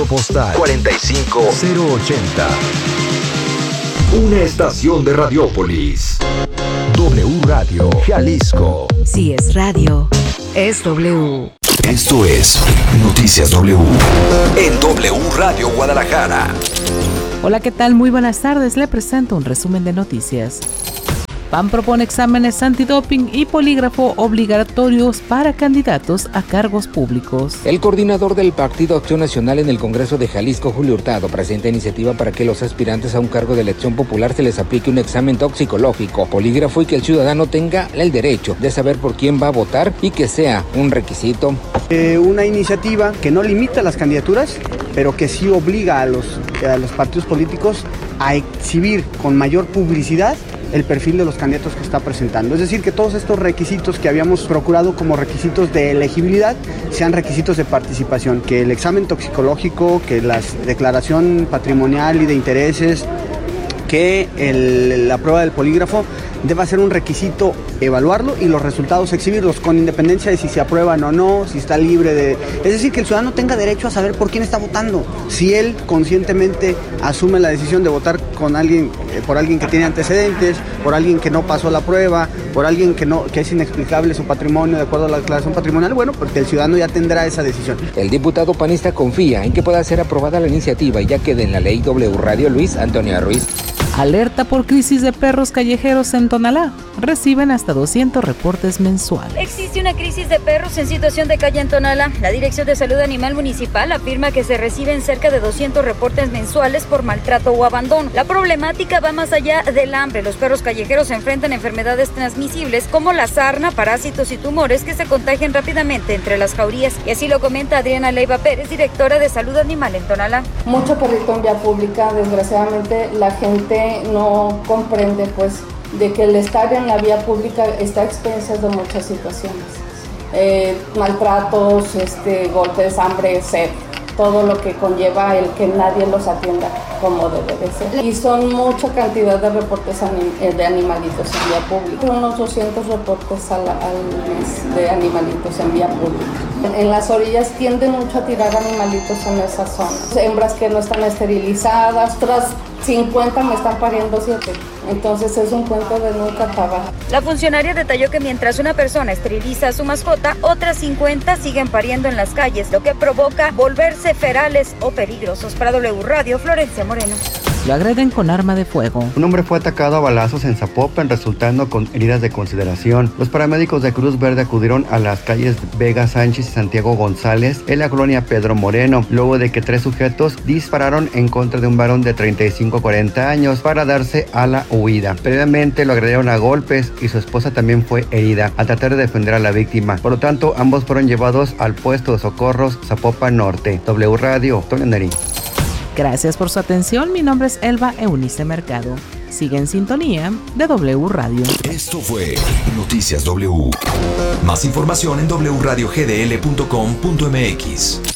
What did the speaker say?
postal 45080. Una estación de Radiópolis. W Radio Jalisco. Si es radio, es W. Esto es Noticias W en W Radio Guadalajara. Hola, ¿qué tal? Muy buenas tardes. Le presento un resumen de noticias. PAN propone exámenes antidoping y polígrafo obligatorios para candidatos a cargos públicos. El coordinador del Partido Acción Nacional en el Congreso de Jalisco, Julio Hurtado, presenta iniciativa para que los aspirantes a un cargo de elección popular se les aplique un examen toxicológico, polígrafo y que el ciudadano tenga el derecho de saber por quién va a votar y que sea un requisito. Una iniciativa que no limita las candidaturas, pero que sí obliga a los partidos políticos a exhibir con mayor publicidad el perfil de los candidatos que está presentando. Es decir, que todos estos requisitos que habíamos procurado como requisitos de elegibilidad sean requisitos de participación, que el examen toxicológico, que la declaración patrimonial y de intereses, que la prueba del polígrafo deba ser un requisito evaluarlo y los resultados exhibirlos con independencia de si se aprueban o no, si está libre de... Es decir, que el ciudadano tenga derecho a saber por quién está votando. Si él conscientemente asume la decisión de votar con alguien, por alguien que tiene antecedentes, por alguien que no pasó la prueba, por alguien que es inexplicable su patrimonio de acuerdo a la declaración patrimonial, bueno, porque el ciudadano ya tendrá esa decisión. El diputado panista confía en que pueda ser aprobada la iniciativa y ya quede en la ley. W Radio, Luis Antonio Ruiz. Alerta por crisis de perros callejeros en Tonalá. Reciben hasta 200 reportes mensuales. Existe una crisis de perros en situación de calle en Tonalá. La Dirección de Salud Animal Municipal afirma que se reciben cerca de 200 reportes mensuales por maltrato o abandono. La problemática va más allá del hambre. Los perros callejeros enfrentan enfermedades transmisibles como la sarna, parásitos y tumores que se contagian rápidamente entre las jaurías. Y así lo comenta Adriana Leiva Pérez, directora de Salud Animal en Tonalá. Mucho perrito en vía pública. Desgraciadamente la gente no comprende de que el estar en la vía pública está a expensas de muchas situaciones, maltratos, golpes, hambre, sed, todo lo que conlleva el que nadie los atienda como debe de ser. Y son mucha cantidad de reportes de animalitos en vía pública, unos 200 reportes al mes de animalitos en vía pública. En las orillas tienden mucho a tirar animalitos en esas zonas. Hembras que no están esterilizadas, otras 50 me están pariendo 7. Entonces es un cuento de nunca acabar. La funcionaria detalló que mientras una persona esteriliza a su mascota, otras 50 siguen pariendo en las calles, lo que provoca volverse ferales o peligrosos. Para W Radio, Florencia Moreno. Lo agreden con arma de fuego. Un hombre fue atacado a balazos en Zapopan, resultando con heridas de consideración. Los paramédicos de Cruz Verde acudieron a las calles Vega Sánchez y Santiago González en la colonia Pedro Moreno, luego de que 3 sujetos dispararon en contra de un varón de 35 a 40 años para darse a la huida. Previamente lo agredieron a golpes y su esposa también fue herida al tratar de defender a la víctima. Por lo tanto, ambos fueron llevados al puesto de socorros Zapopan Norte. W Radio, Toño Neri. Gracias por su atención. Mi nombre es Elba Eunice Mercado. Sigue en sintonía de W Radio. Esto fue Noticias W. Más información en wradiogdl.com.mx.